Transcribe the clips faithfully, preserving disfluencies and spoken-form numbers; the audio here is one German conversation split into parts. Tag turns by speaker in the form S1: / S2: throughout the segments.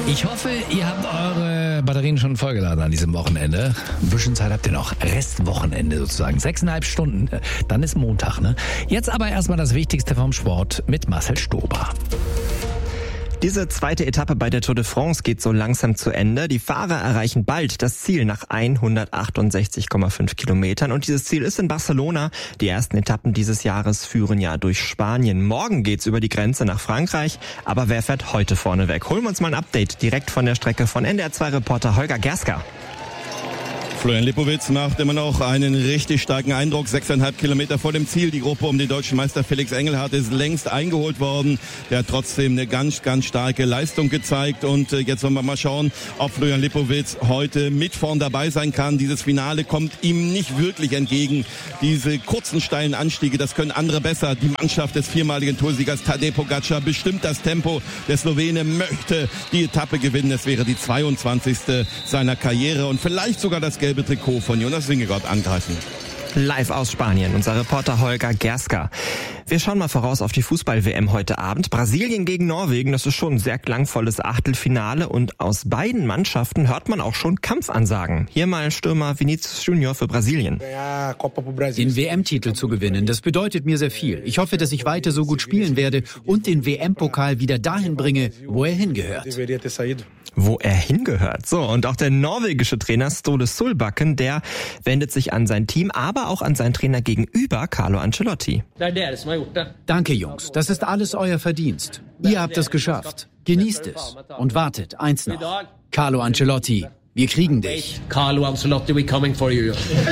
S1: Ich hoffe, ihr habt eure Batterien schon vollgeladen an diesem Wochenende. Ein bisschen Zeit habt ihr noch. Restwochenende sozusagen. Sechseinhalb Stunden. Dann ist Montag, ne? Jetzt aber erstmal das Wichtigste vom Sport mit Marcel Stober.
S2: Diese zweite Etappe bei der Tour de France geht so langsam zu Ende. Die Fahrer erreichen bald das Ziel nach hundertachtundsechzig Komma fünf Kilometern. Und dieses Ziel ist in Barcelona. Die ersten Etappen dieses Jahres führen ja durch Spanien. Morgen geht's über die Grenze nach Frankreich. Aber wer fährt heute vorne weg? Holen wir uns mal ein Update direkt von der Strecke von N D R zwei Reporter Holger Gerska.
S3: Florian Lipowitz macht immer noch einen richtig starken Eindruck. Sechseinhalb Kilometer vor dem Ziel. Die Gruppe um den deutschen Meister Felix Engelhardt ist längst eingeholt worden. Der hat trotzdem eine ganz, ganz starke Leistung gezeigt. Und jetzt wollen wir mal schauen, ob Florian Lipowitz heute mit vorn dabei sein kann. Dieses Finale kommt ihm nicht wirklich entgegen. Diese kurzen, steilen Anstiege, das können andere besser. Die Mannschaft des viermaligen Toursiegers Tadej Pogacar bestimmt das Tempo. Der Slowene möchte die Etappe gewinnen. Es wäre die zweiundzwanzigste seiner Karriere und vielleicht sogar das gelbe Trikot von Jonas Vingegaard angreifen.
S2: Live aus Spanien, unser Reporter Holger Gerska. Wir schauen mal voraus auf die Fußball-W M heute Abend. Brasilien gegen Norwegen, das ist schon ein sehr klangvolles Achtelfinale und aus beiden Mannschaften hört man auch schon Kampfansagen. Hier mal Stürmer Vinicius Junior für Brasilien.
S4: Den W M-Titel zu gewinnen, das bedeutet mir sehr viel. Ich hoffe, dass ich weiter so gut spielen werde und den W M-Pokal wieder dahin bringe, wo er hingehört.
S2: Wo er hingehört. So, und auch der norwegische Trainer Ståle Solbakken, der wendet sich an sein Team, aber auch an seinen Trainer gegenüber, Carlo Ancelotti.
S4: Danke, Jungs. Das ist alles euer Verdienst. Ihr habt es geschafft. Genießt es. Und wartet, eins noch. Carlo Ancelotti, wir kriegen dich.
S5: Carlo Ancelotti, we're coming for you.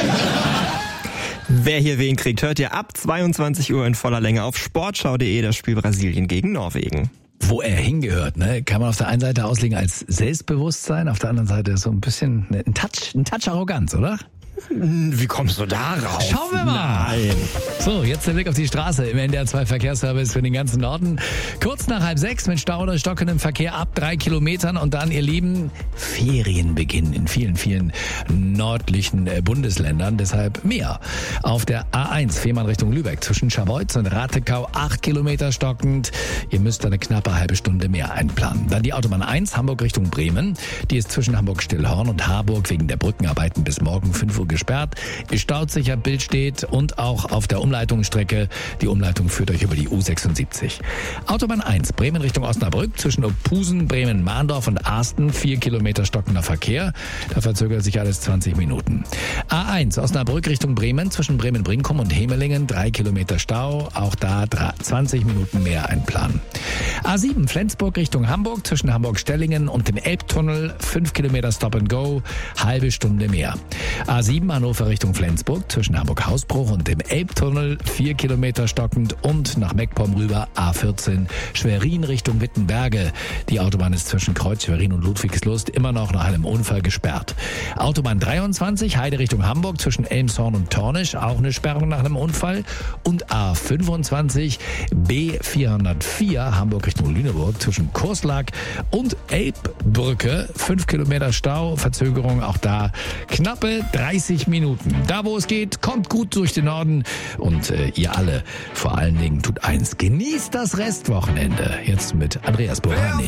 S2: Wer hier wen kriegt, hört ihr ab zweiundzwanzig Uhr in voller Länge auf sportschau punkt de, das Spiel Brasilien gegen Norwegen.
S1: Wo er hingehört, ne, kann man auf der einen Seite auslegen als Selbstbewusstsein, auf der anderen Seite so ein bisschen ein Touch, ein Touch Arroganz, oder?
S2: Wie kommst du da raus?
S1: Schauen wir mal.
S2: Nein.
S1: So, jetzt der Blick auf die Straße im N D R zwei Verkehrsservice für den ganzen Norden. Kurz nach halb sechs mit Stau oder stockendem Verkehr ab drei Kilometern und dann, ihr Lieben, Ferienbeginn in vielen, vielen nördlichen Bundesländern. Deshalb mehr. Auf der A eins Fehmarn Richtung Lübeck zwischen Scharbeutz und Ratekau acht Kilometer stockend. Ihr müsst eine knappe halbe Stunde mehr einplanen. Dann die Autobahn eins Hamburg Richtung Bremen. Die ist zwischen Hamburg-Stillhorn und Harburg wegen der Brückenarbeiten bis morgen fünf Uhr gesperrt. Ist staudsicher, Bild steht und auch auf der Umleitungsstrecke. Die Umleitung führt euch über die U sechsundsiebzig. Autobahn eins Bremen Richtung Osnabrück zwischen Opusen, Bremen-Mahndorf und Arsten vier Kilometer stockender Verkehr. Da verzögert sich alles zwanzig Minuten. A eins Osnabrück Richtung Bremen zwischen Bremen-Brinkum und Hemelingen drei Kilometer Stau. Auch da zwanzig Minuten mehr einplanen. A sieben Flensburg Richtung Hamburg zwischen Hamburg-Stellingen und dem Elbtunnel fünf Kilometer Stop and Go, halbe Stunde mehr. A sieben Hannover Richtung Flensburg zwischen Hamburg-Hausbruch und dem Elbtunnel vier Kilometer stockend und nach Meckpomm rüber A vierzehn Schwerin Richtung Wittenberge. Die Autobahn ist zwischen Kreuz Schwerin und Ludwigslust immer noch nach einem Unfall gesperrt. Autobahn dreiundzwanzig Heide Richtung Hamburg zwischen Elmshorn und Tornisch, auch eine Sperrung nach einem Unfall. Und A fünfundzwanzig B vierhundertvier Hamburg Richtung Lüneburg zwischen Kurslack und Elbbrücke fünf Kilometer Stau, Verzögerung auch da knappe dreißig Minuten. Da, wo es geht, kommt gut durch den Norden und äh, ihr alle vor allen Dingen tut eins, genießt das Restwochenende. Jetzt mit Andreas Borani.